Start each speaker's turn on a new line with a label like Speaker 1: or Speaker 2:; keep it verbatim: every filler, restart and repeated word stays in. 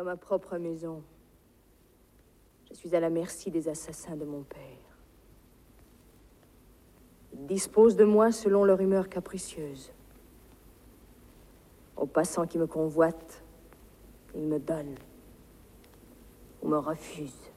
Speaker 1: ma propre maison. Je suis à la merci des assassins de mon père. Ils disposent de moi selon leur humeur capricieuse. Aux passants qui me convoitent, ils me donnent ou me refusent.